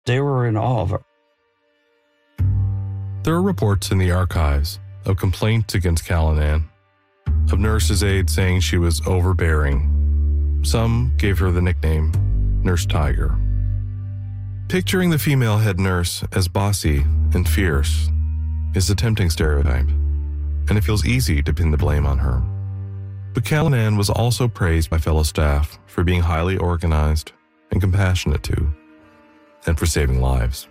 They were in awe of her. There are reports in the archives of complaints against Callanan, of nurses' aides saying she was overbearing. Some gave her the nickname Nurse Tiger. Picturing the female head nurse as bossy and fierce is a tempting stereotype, and it feels easy to pin the blame on her. But Callanan was also praised by fellow staff for being highly organized and compassionate too, and for saving lives.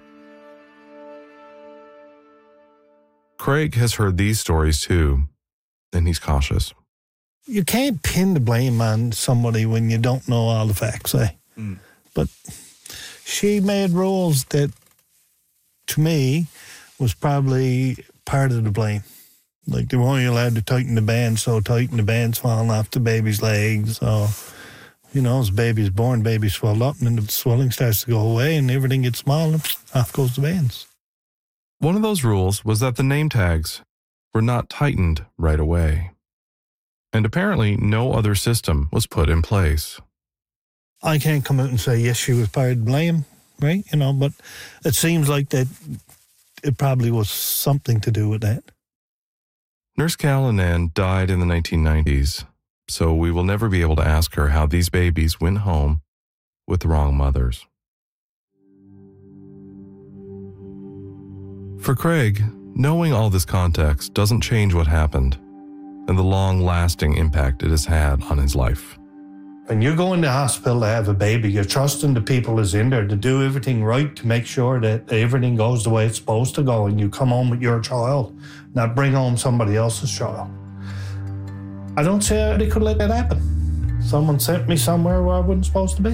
Craig has heard these stories too, and he's cautious. You can't pin the blame on somebody when you don't know all the facts, eh? But she made rules that, to me, was probably part of the blame. Like, they weren't allowed to tighten the bands so tight and the band's falling off the baby's legs. So, as the baby's born, baby's swelled up, and then the swelling starts to go away and everything gets small and off goes the bands. One of those rules was that the name tags were not tightened right away. And apparently no other system was put in place. I can't come out and say, yes, she was part of the blame, right? But it seems like that it probably was something to do with that. Nurse Callanan died in the 1990s, so we will never be able to ask her how these babies went home with the wrong mothers. For Craig, knowing all this context doesn't change what happened and the long-lasting impact it has had on his life. When you go into hospital to have a baby, you're trusting the people that's in there to do everything right to make sure that everything goes the way it's supposed to go and you come home with your child, not bring home somebody else's child. I don't see how they could let that happen. Someone sent me somewhere where I wasn't supposed to be.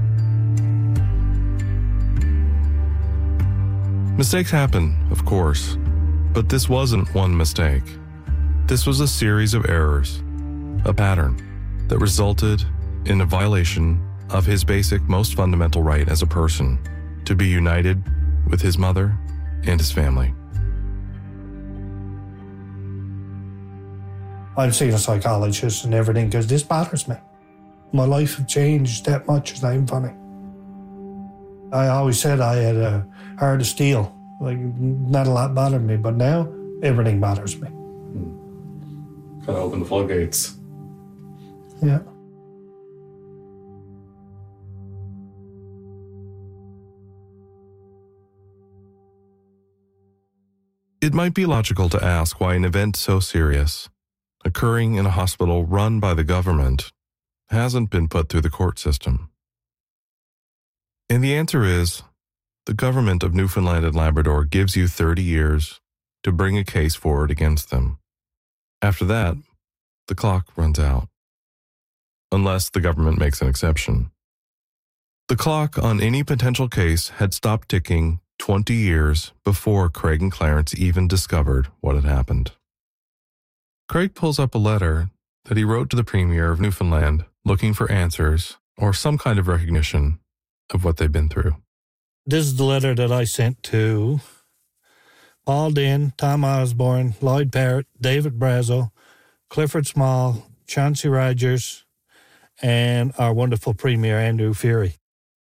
Mistakes happen, of course, but this wasn't one mistake. This was a series of errors, a pattern that resulted in a violation of his basic, most fundamental right as a person to be united with his mother and his family. I've seen a psychologist and everything because this bothers me. My life has changed that much, it's not even funny. I always said I had a heart of steel. Like, not a lot bothered me, but now everything bothers me. Kind of open the floodgates. Yeah. It might be logical to ask why an event so serious, occurring in a hospital run by the government, hasn't been put through the court system. And the answer is, the government of Newfoundland and Labrador gives you 30 years to bring a case forward against them. After that, the clock runs out. Unless the government makes an exception. The clock on any potential case had stopped ticking 20 years before Craig and Clarence even discovered what had happened. Craig pulls up a letter that he wrote to the Premier of Newfoundland looking for answers or some kind of recognition of what they've been through. This is the letter that I sent to Paul Dinn, Tom Osborne, Lloyd Parrott, David Brazo, Clifford Small, Chauncey Rogers, and our wonderful Premier, Andrew Fury.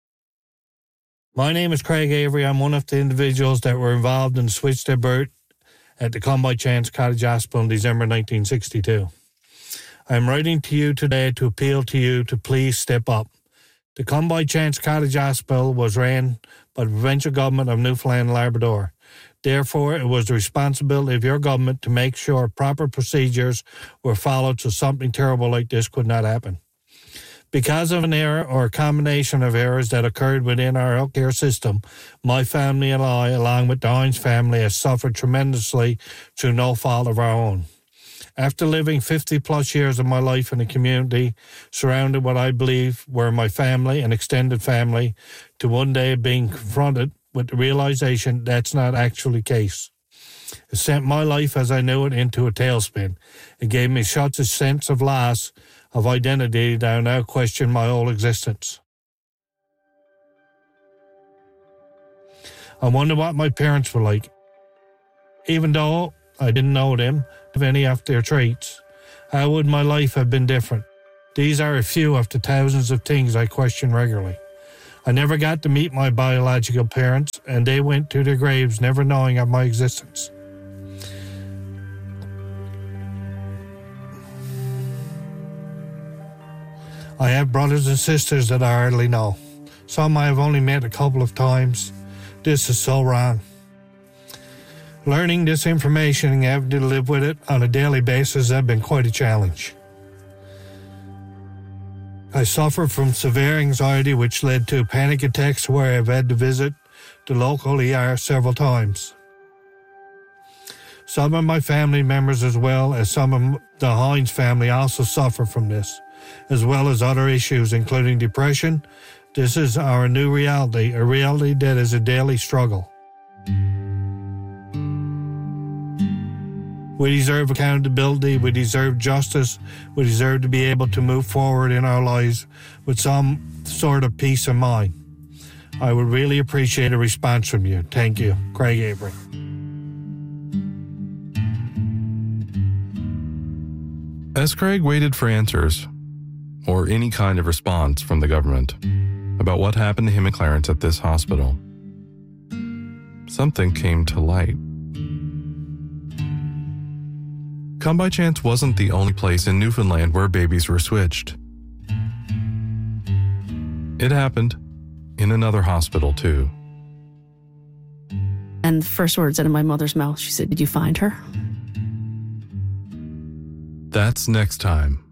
My name is Craig Avery. I'm one of the individuals that were involved in the switch their birth at the Come By Chance Cottage Hospital in December 1962. I'm writing to you today to appeal to you to please step up. The Come By Chance Cottage Hospital was ran by the provincial government of Newfoundland and Labrador. Therefore, it was the responsibility of your government to make sure proper procedures were followed so something terrible like this could not happen. Because of an error or a combination of errors that occurred within our healthcare system, my family and I, along with the Hines family, has suffered tremendously through no fault of our own. After living 50-plus years of my life in the community, surrounded what I believe were my family and extended family, to one day being confronted with the realization that's not actually the case. It sent my life as I knew it into a tailspin. It gave me such a sense of loss of identity that I now question my whole existence. I wonder what my parents were like. Even though I didn't know them, of any of their traits, how would my life have been different? These are a few of the thousands of things I question regularly. I never got to meet my biological parents, and they went to their graves never knowing of my existence. I have brothers and sisters that I hardly know. Some I have only met a couple of times. This is so wrong. Learning this information and having to live with it on a daily basis have been quite a challenge. I suffer from severe anxiety, which led to panic attacks where I've had to visit the local ER several times. Some of my family members, as well as some of the Hines family, also suffer from this, as well as other issues, including depression. This is our new reality, a reality that is a daily struggle. We deserve accountability, we deserve justice, we deserve to be able to move forward in our lives with some sort of peace of mind. I would really appreciate a response from you. Thank you. Craig Avery. As Craig waited for answers, or any kind of response from the government, about what happened to him and Clarence at this hospital, something came to light. Come By Chance wasn't the only place in Newfoundland where babies were switched. It happened in another hospital too. And the first words out of my mother's mouth, she said, "Did you find her?" That's next time